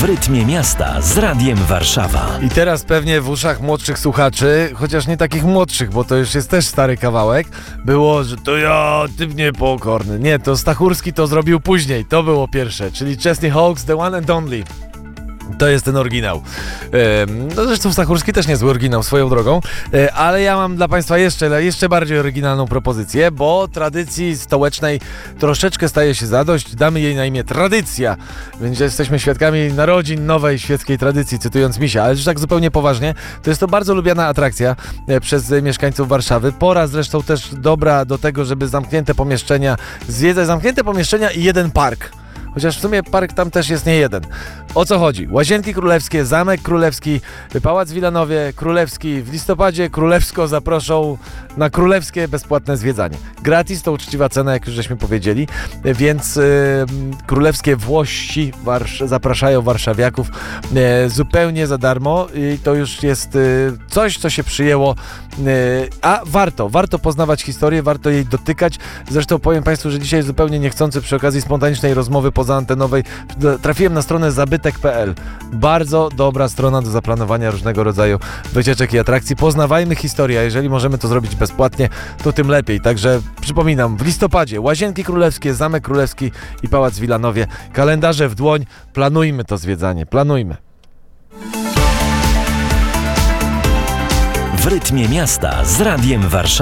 W rytmie miasta z Radiem Warszawa. I teraz pewnie w uszach młodszych słuchaczy, chociaż nie takich młodszych, bo to już jest też stary kawałek, było, że to ja, ty mnie pokorny. Nie, to Stachurski to zrobił później, to było pierwsze, czyli Chesney Hawkes, The One and Only. To jest ten oryginał. No zresztą Stachurski też niezły oryginał, swoją drogą, ale ja mam dla Państwa jeszcze bardziej oryginalną propozycję, bo tradycji stołecznej troszeczkę staje się zadość. Damy jej na imię Tradycja. Więc jesteśmy świadkami narodzin nowej świeckiej tradycji, cytując Misia. Ale już tak zupełnie poważnie, to jest to bardzo lubiana atrakcja przez mieszkańców Warszawy. Pora zresztą też dobra do tego, żeby zamknięte pomieszczenia zwiedzać. Zamknięte pomieszczenia i jeden park. Chociaż w sumie park tam też jest nie jeden. O co chodzi? Łazienki Królewskie, Zamek Królewski, Pałac w Wilanowie, Królewski. W listopadzie Królewsko zaproszą na królewskie bezpłatne zwiedzanie. Gratis to uczciwa cena, jak już żeśmy powiedzieli, więc królewskie Włości zapraszają warszawiaków zupełnie za darmo i to już jest coś, co się przyjęło, a warto poznawać historię, warto jej dotykać. Zresztą powiem Państwu, że dzisiaj zupełnie niechcący przy okazji spontanicznej rozmowy pozaantenowej trafiłem na stronę zabytek.pl. Bardzo dobra strona do zaplanowania różnego rodzaju wycieczek i atrakcji. Poznawajmy historię, a jeżeli możemy to zrobić bezpłatnie, to tym lepiej. Także przypominam, w listopadzie Łazienki Królewskie, Zamek Królewski i Pałac w Wilanowie. Kalendarze w dłoń, planujmy to zwiedzanie, planujmy. W rytmie miasta z Radiem Warszawa.